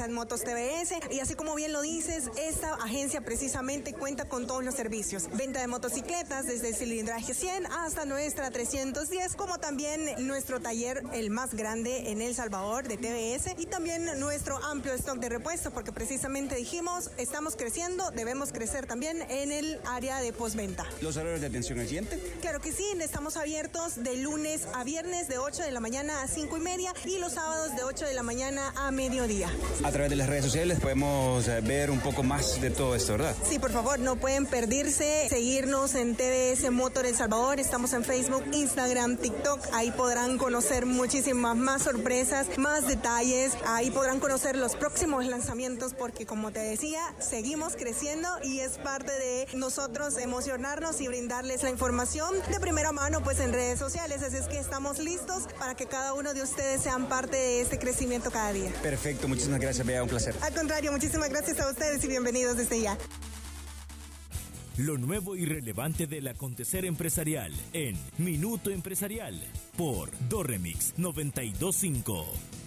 en Motos TVS. Y así como bien lo dices, esta agencia precisamente cuenta con todos los servicios. Venta de motocicletas desde el cilindraje 100 hasta nuestra 310, como también nuestro taller, el más grande en El Salvador, de TVS, y también nuestro amplio stock de repuestos, porque precisamente dijimos, estamos creciendo, debemos crecer también en el área de postventa. ¿Los horarios de atención al cliente? Claro que sí, estamos abiertos de lunes a viernes de 8 de la mañana a 5:30 y los sábados de 8 de la mañana a mediodía. A través de las redes sociales podemos ver un poco más de todo esto, ¿verdad? Sí, por favor, no pueden perderse, seguirnos en TVS Motor El Salvador, estamos en Facebook, Instagram, TikTok, ahí podrán conocer muchísimas más sorpresas, más detalles, ahí podrán conocer los próximos lanzamientos, porque como te decía, seguimos creciendo y es parte de nosotros emocionarnos y brindarles la información de primera mano pues en redes sociales, así es que estamos listos para que cada uno de ustedes sean parte de este crecimiento cada día. Perfecto, muchísimas gracias, Bea, un placer. Al contrario, muchísimas gracias a ustedes y bienvenidos desde ya. Lo nuevo y relevante del acontecer empresarial en Minuto Empresarial por Doremix 92.5.